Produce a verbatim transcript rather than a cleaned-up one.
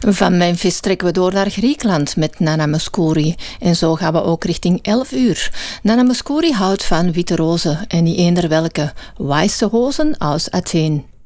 Van Memphis trekken we door naar Griekenland met Nana Mouskouri. En zo gaan we ook richting elf uur. Nana Mouskouri houdt van witte rozen en niet eender welke. Weiße rozen uit Athene.